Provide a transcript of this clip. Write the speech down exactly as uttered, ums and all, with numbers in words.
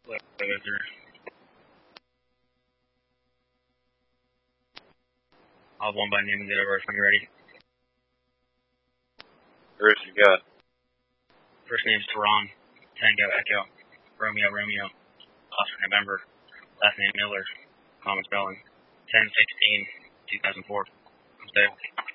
Weather. I'll have one by name and get over if I'm ready. Where's you got? First name's Tehran, Tango Echo, Romeo Romeo, Oscar November, last name Miller, common spelling, ten sixteen two thousand four. I'm stable.